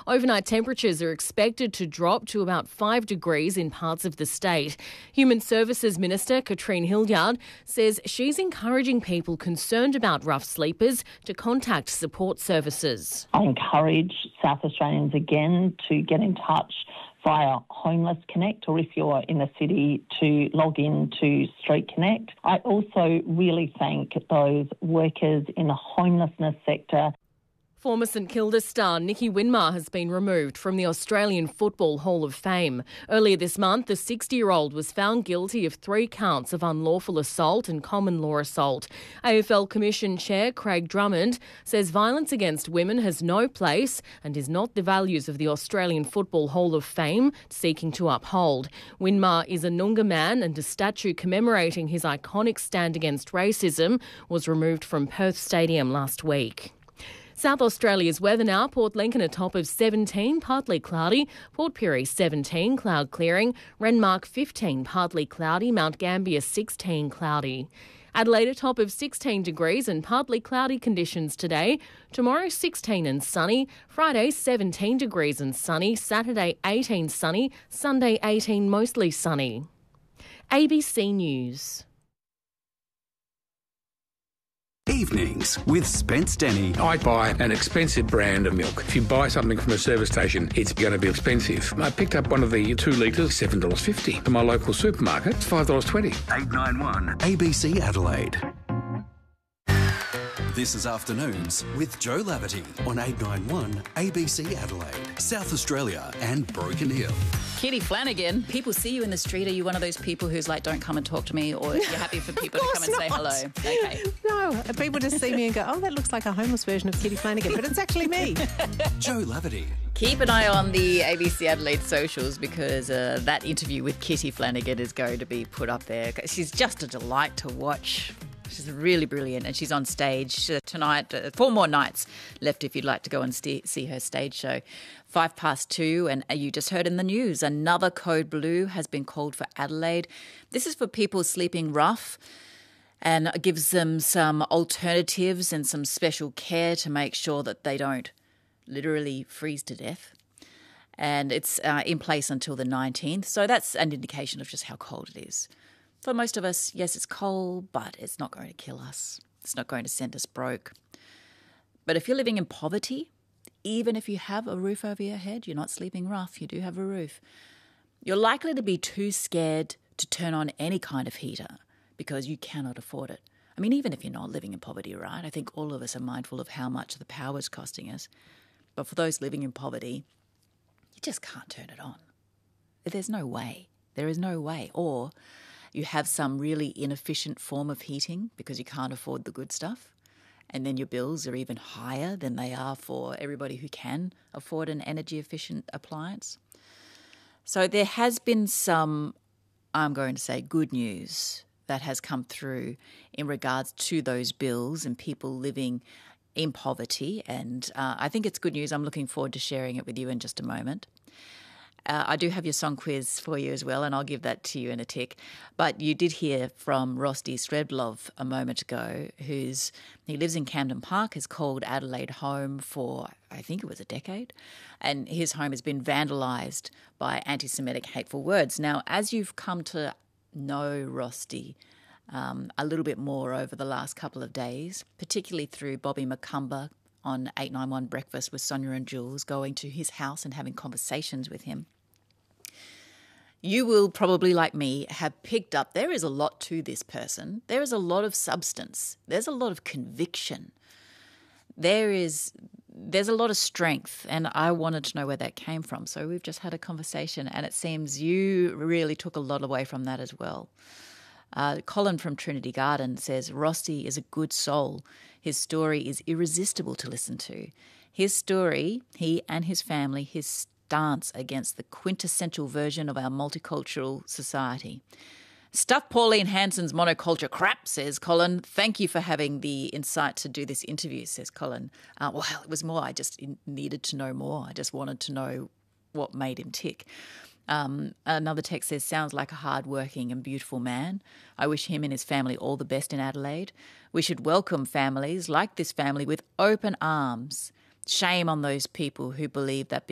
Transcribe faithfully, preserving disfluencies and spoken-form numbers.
Overnight temperatures are expected to drop to about five degrees in parts of the state. Human Services Minister Katrine Hildyard says she's encouraging people concerned about rough sleepers to contact support services. I encourage South Australians again to get in touch via Homeless Connect, or if you're in the city, to log in to Street Connect. I also really thank those workers in the homelessness sector. Former St Kilda star Nicky Winmar has been removed from the Australian Football Hall of Fame. Earlier this month, the sixty-year-old was found guilty of three counts of unlawful assault and common law assault. A F L Commission Chair Craig Drummond says violence against women has no place and is not the values of the Australian Football Hall of Fame seeking to uphold. Winmar is a Noongar man, and a statue commemorating his iconic stand against racism was removed from Perth Stadium last week. South Australia's weather now. Port Lincoln a top of seventeen, partly cloudy. Port Pirie seventeen, cloud clearing. Renmark fifteen, partly cloudy. Mount Gambier sixteen, cloudy. Adelaide a top of sixteen degrees and partly cloudy conditions today. Tomorrow sixteen and sunny. Friday seventeen degrees and sunny. Saturday eighteen sunny. Sunday eighteen mostly sunny. A B C News. Evenings with Spence Denny. I buy an expensive brand of milk. If you buy something from a service station, it's going to be expensive. I picked up one of the two litres, seven dollars fifty. From my local supermarket, it's five dollars twenty. eight nine one A B C Adelaide. This is Afternoons with Joe Laverty on eight nine one A B C Adelaide, South Australia and Broken Hill. Kitty Flanagan, people see you in the street. Are you one of those people who's like, don't come and talk to me, or you're happy for people to come and not. say hello? Okay. No, people just see me and go, oh, that looks like a homeless version of Kitty Flanagan, but it's actually me. Joe Laverty. Keep an eye on the A B C Adelaide socials, because uh, that interview with Kitty Flanagan is going to be put up there. She's just a delight to watch. She's really brilliant, and she's on stage uh, tonight. Uh, four more nights left if you'd like to go and st- see her stage show. Five past two, and you just heard in the news, another code blue has been called for Adelaide. This is for people sleeping rough, and it gives them some alternatives and some special care to make sure that they don't literally freeze to death. And it's uh, in place until the nineteenth, so that's an indication of just how cold it is. For most of us, yes, it's cold, but it's not going to kill us. It's not going to send us broke. But if you're living in poverty, even if you have a roof over your head, you're not sleeping rough, you do have a roof, you're likely to be too scared to turn on any kind of heater because you cannot afford it. I mean, even if you're not living in poverty, right? I think all of us are mindful of how much the power is costing us. But for those living in poverty, you just can't turn it on. There's no way. There is no way. Or you have some really inefficient form of heating because you can't afford the good stuff, and then your bills are even higher than they are for everybody who can afford an energy-efficient appliance. So there has been some, I'm going to say, good news that has come through in regards to those bills and people living in poverty, and uh, I think it's good news. I'm looking forward to sharing it with you in just a moment. Uh, I do have your song quiz for you as well, and I'll give that to you in a tick. But you did hear from Rosti Sreblov a moment ago, who's he lives in Camden Park, has called Adelaide home for, I think it was a decade, and his home has been vandalised by anti-Semitic hateful words. Now, as you've come to know Rosti um, a little bit more over the last couple of days, particularly through Bobby McCumber on eight nine one Breakfast with Sonia and Jules, going to his house and having conversations with him, you will probably, like me, have picked up there is a lot to this person. There is a lot of substance. There's a lot of conviction. There is, there's a lot of strength, and I wanted to know where that came from. So we've just had a conversation, and it seems you really took a lot away from that as well. Uh, Colin from Trinity Garden says, Rosti is a good soul. His story is irresistible to listen to. His story, he and his family, his stance against the quintessential version of our multicultural society. Stuff Pauline Hanson's monoculture crap, says Colin. Thank you for having the insight to do this interview, says Colin. Uh, well, it was more, I just needed to know more. I just wanted to know what made him tick. Um, another text says, sounds like a hard-working and beautiful man. I wish him and his family all the best in Adelaide. We should welcome families like this family with open arms. Shame on those people who believe that